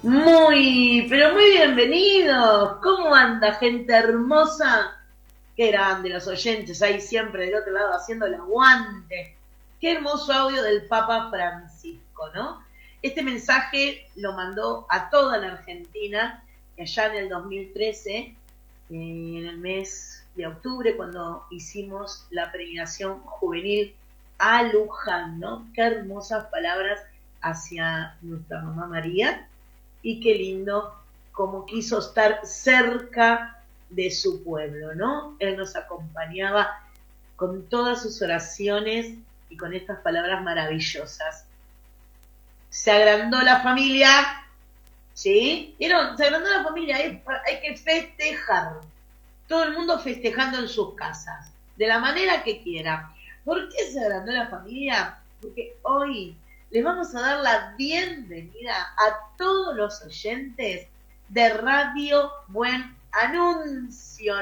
Muy, pero muy bienvenidos. ¿Cómo anda, gente hermosa? Qué grande los oyentes ahí siempre del otro lado haciendo el aguante. Qué hermoso audio del Papa Francisco, ¿no? Este mensaje lo mandó a toda la Argentina allá en el 2013, en el mes de octubre, cuando hicimos la peregrinación juvenil a Luján, ¿no? Qué hermosas palabras hacia nuestra mamá María. Y qué lindo como quiso estar cerca de su pueblo, ¿no? Él nos acompañaba con todas sus oraciones y con estas palabras maravillosas. Se agrandó la familia, ¿sí? ¿Vieron? Se agrandó la familia, hay que festejar. Todo el mundo festejando en sus casas, de la manera que quiera. ¿Por qué se agrandó la familia? Porque hoy les vamos a dar la bienvenida a todos los oyentes de Radio Buen Anuncio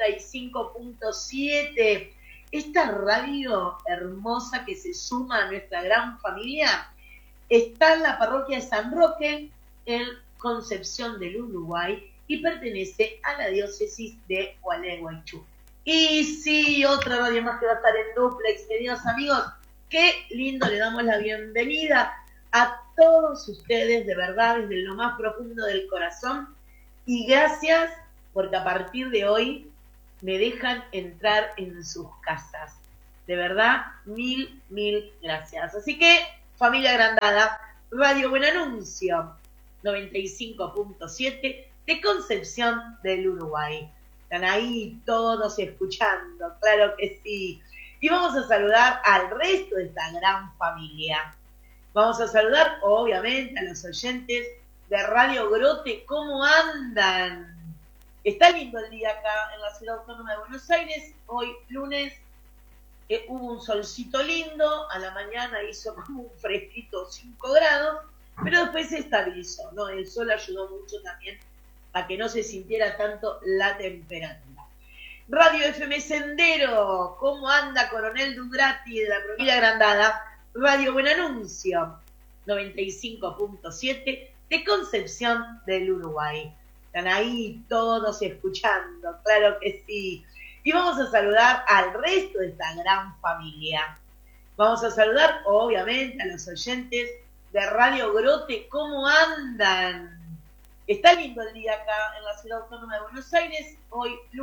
95.7. Esta radio hermosa que se suma a nuestra gran familia está en la parroquia de San Roque, en Concepción del Uruguay, y pertenece a la diócesis de Gualeguaychú. Y sí, otra radio más que va a estar en duplex, queridos amigos. Qué lindo, le damos la bienvenida a todos ustedes, de verdad, desde lo más profundo del corazón. Y gracias porque a partir de hoy me dejan entrar en sus casas. De verdad, mil gracias. Así que, familia agrandada, Radio Buen Anuncio 95.7 de Concepción del Uruguay. Están ahí todos escuchando, claro que sí. Y vamos a saludar al resto de esta gran familia. Vamos a saludar, obviamente, a los oyentes de Radio Grote. ¿Cómo andan? Está lindo el día acá en la Ciudad Autónoma de Buenos Aires. Hoy, lunes, hubo un solcito lindo. A la mañana hizo como un fresquito 5 grados, pero después se estabilizó, ¿no? El sol ayudó mucho también a que no se sintiera tanto la temperatura. Radio FM Sendero, ¿cómo anda Coronel Dugrati de la familia agrandada? Radio Buen Anuncio 95.7 de Concepción del Uruguay. Están ahí todos escuchando, claro que sí. Y vamos a saludar al resto de esta gran familia. Vamos a saludar, obviamente, a los oyentes de Radio Grote. ¿Cómo andan? Está lindo el día acá en la Ciudad Autónoma de Buenos Aires. Hoy,